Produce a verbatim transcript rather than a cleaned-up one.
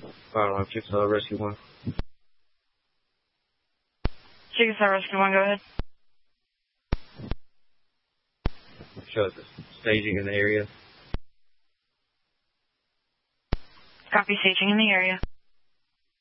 Fire alarm, Chickasaw Rescue one. Chickasaw Rescue one, go ahead. Shows us staging in the area. Copy, staging in the area.